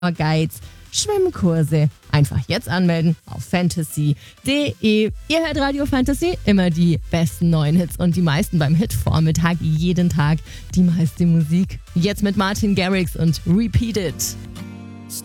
Guides, Schwimmkurse. Einfach jetzt anmelden auf fantasy.de. Ihr hört Radio Fantasy, immer die besten neuen Hits und die meisten beim Hit-Vormittag, jeden Tag die meiste Musik. Jetzt mit Martin Garrix und Repeat It.